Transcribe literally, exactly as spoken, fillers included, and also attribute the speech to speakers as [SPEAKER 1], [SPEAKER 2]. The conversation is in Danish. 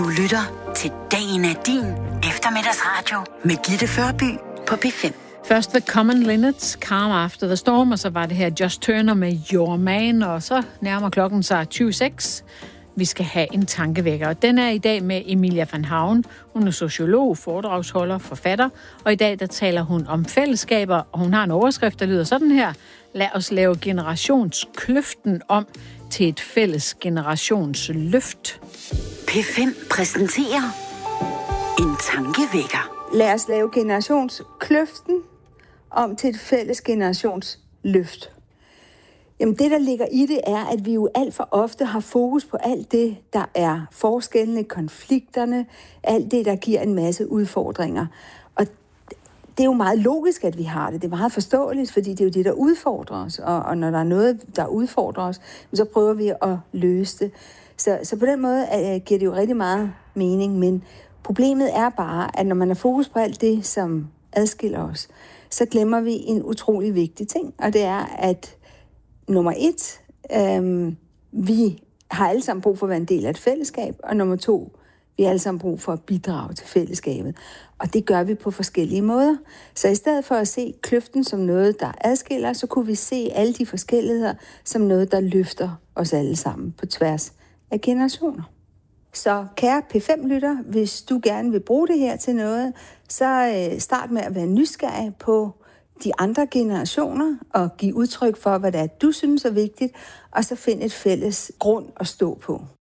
[SPEAKER 1] Du lytter til Dagen er din eftermiddagsradio med Gitte Førby på P fem.
[SPEAKER 2] Først The Common Linnets, Calm After the Storm, og så var det her Just Turner med Your Man, og så nærmer klokken sig tyve seks. Vi skal have en tankevækker, og den er i dag med Emilia van Havn. Hun er sociolog, foredragsholder, forfatter, og i dag der taler hun om fællesskaber, og hun har en overskrift, der lyder sådan her: Lad os lave generationskløften om til et fælles generationsløft.
[SPEAKER 1] P fem præsenterer en tankevækker.
[SPEAKER 3] Lad os lave generationskløften om til et fælles generationsløft. Jamen det, der ligger i det, er, at vi jo alt for ofte har fokus på alt det, der er forskellene, konflikterne, alt det, der giver en masse udfordringer. Og det er jo meget logisk, at vi har det. Det er meget forståeligt, fordi det er jo det, der udfordrer os. Og, og når der er noget, der udfordrer os, så prøver vi at løse det. Så, så på den måde uh, giver det jo rigtig meget mening, men problemet er bare, at når man har fokus på alt det, som adskiller os, så glemmer vi en utrolig vigtig ting, og det er, at nummer et, øhm, vi har alle sammen brug for at være en del af et fællesskab, og nummer to, vi har alle sammen brug for at bidrage til fællesskabet. Og det gør vi på forskellige måder. Så i stedet for at se kløften som noget, der adskiller, så kunne vi se alle de forskelligheder som noget, der løfter os alle sammen på tværs af generationer. Så kære P fem-lytter, hvis du gerne vil bruge det her til noget, så øh, start med at være nysgerrig på de andre generationer og give udtryk for, hvad det er, du synes er vigtigt, og så find et fælles grund at stå på.